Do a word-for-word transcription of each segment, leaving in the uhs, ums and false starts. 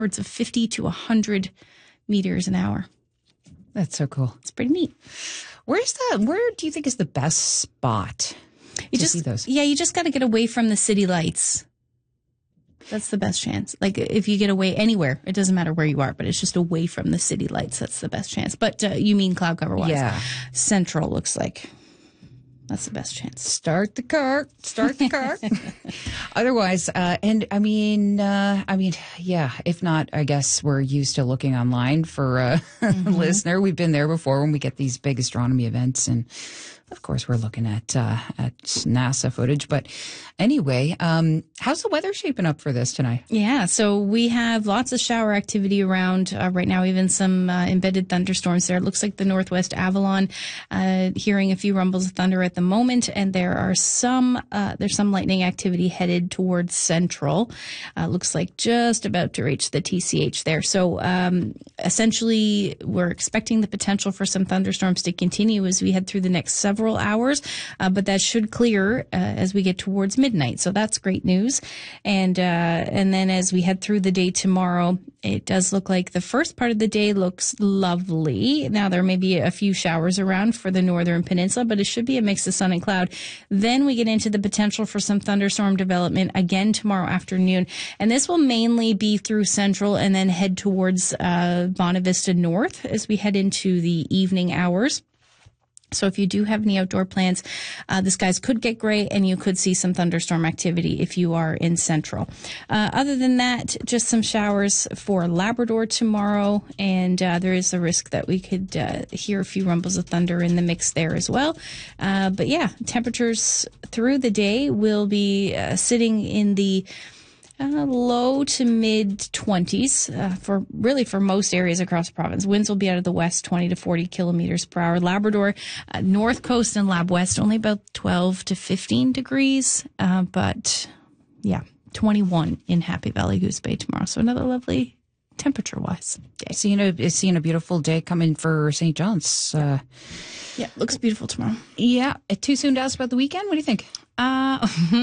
upwards of fifty to one hundred meters an hour. That's so cool. It's pretty neat. Where's the, where do you think is the best spot you to just, see those? Yeah, you just got to get away from the city lights. That's the best chance. Like if you get away anywhere, it doesn't matter where you are, but it's just away from the city lights. That's the best chance. But uh, you mean cloud cover wise? Yeah. Central looks like that's the best chance. Start the car. Start the car. Otherwise, uh, and I mean, uh, I mean, yeah, if not, I guess we're used to looking online for a mm-hmm. listener. We've been there before when we get these big astronomy events. And of course, we're looking at uh, at NASA footage. But anyway, um, how's the weather shaping up for this tonight? Yeah, so we have lots of shower activity around uh, right now, even some uh, embedded thunderstorms there. It looks like the Northwest Avalon, uh, hearing a few rumbles of thunder at the moment. And there are some, uh, there's some lightning activity headed towards Central. Uh, looks like just about to reach the T C H there. So um, essentially, we're expecting the potential for some thunderstorms to continue as we head through the next several hours, uh, but that should clear uh, as we get towards midnight. So that's great news. And uh, and then as we head through the day tomorrow, it does look like the first part of the day looks lovely. Now there may be a few showers around for the northern peninsula, but it should be a mix of sun and cloud. Then we get into the potential for some thunderstorm development again tomorrow afternoon, and this will mainly be through Central and then head towards uh, Bonavista North as we head into the evening hours. So if you do have any outdoor plans, uh, the skies could get gray and you could see some thunderstorm activity if you are in Central. Uh, other than that, just some showers for Labrador tomorrow. And uh, there is a risk that we could uh, hear a few rumbles of thunder in the mix there as well. Uh, but yeah, temperatures through the day will be uh, sitting in the Uh, low to mid twenties uh, for really for most areas across the province. Winds will be out of the west, twenty to forty kilometers per hour. Labrador, uh, North Coast and Lab West, only about twelve to fifteen degrees. Uh, but yeah, twenty-one in Happy Valley Goose Bay tomorrow. So another lovely temperature-wise day. Seeing a, seeing a beautiful day coming for Saint John's. Uh, yeah, looks beautiful tomorrow. Yeah. Too soon to ask about the weekend? What do you think? Uh,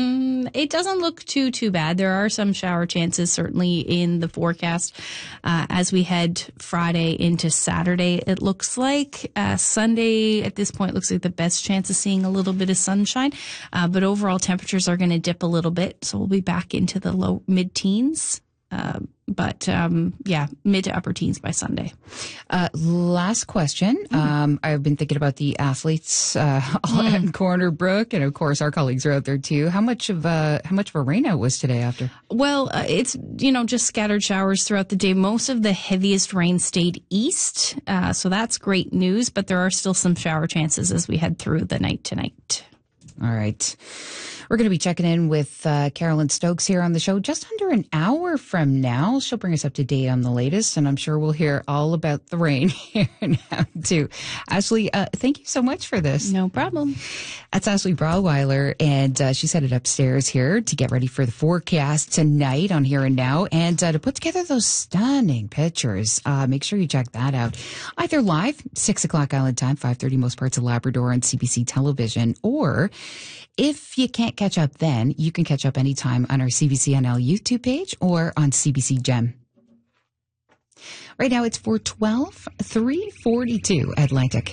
it doesn't look too, too bad. There are some shower chances certainly in the forecast. Uh, as we head Friday into Saturday, it looks like, uh, Sunday at this point looks like the best chance of seeing a little bit of sunshine. Uh, but overall temperatures are going to dip a little bit. So we'll be back into the low mid teens. Uh, but, um, yeah, mid to upper teens by Sunday. Uh, last question. Mm. Um, I've been thinking about the athletes, uh, all mm. at Corner Brook. And of course, our colleagues are out there too. How much of, uh, how much of a rain out was today after? Well, uh, it's, you know, just scattered showers throughout the day. Most of the heaviest rain stayed east. Uh, so that's great news, but there are still some shower chances as we head through the night tonight. All right. We're going to be checking in with uh, Carolyn Stokes here on the show just under an hour from now. She'll bring us up to date on the latest, and I'm sure we'll hear all about the rain here now, too. Ashley, uh, thank you so much for this. No problem. That's Ashley Brauweiler, and uh, she's headed upstairs here to get ready for the forecast tonight on Here and Now, and uh, to put together those stunning pictures. Uh, make sure you check that out. Either live, six o'clock Island time, five thirty most parts of Labrador on C B C television, or if you can't catch up then, you can catch up anytime on our C B C N L YouTube page or on C B C Gem. Right now it's four twelve, three forty-two Atlantic.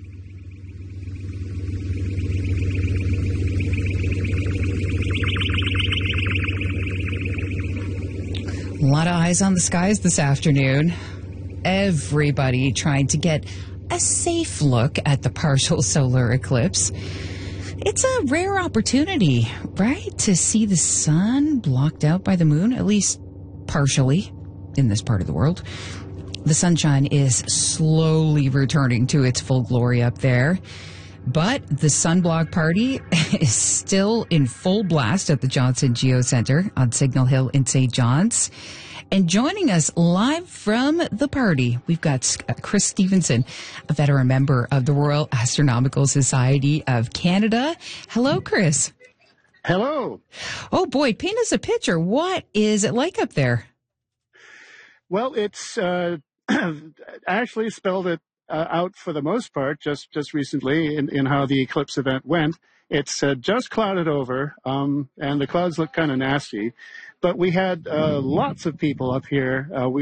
A lot of eyes on the skies this afternoon. Everybody trying to get a safe look at the partial solar eclipse. It's a rare opportunity, right, to see the sun blocked out by the moon, at least partially in this part of the world. The sunshine is slowly returning to its full glory up there. But the sunblock party is still in full blast at the Johnson Geo Center on Signal Hill in Saint John's. And joining us live from the party, we've got Chris Stevenson, a veteran member of the Royal Astronomical Society of Canada. Hello, Chris. Hello. Oh, boy, paint us a picture. What is it like up there? Well, it's uh, actually spelled it uh, out for the most part just, just recently in, in how the eclipse event went. It's uh, just clouded over, um, and the clouds look kind of nasty. But we had uh, lots of people up here. Uh, we